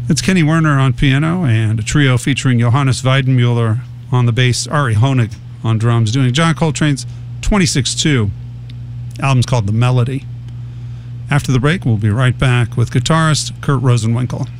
It's Kenny Werner on piano and a trio featuring Johannes Weidenmuller on the bass, Ari Honig on drums, doing John Coltrane's 26-2. Album's called The Melody. After the break, we'll be right back with guitarist Kurt Rosenwinkel.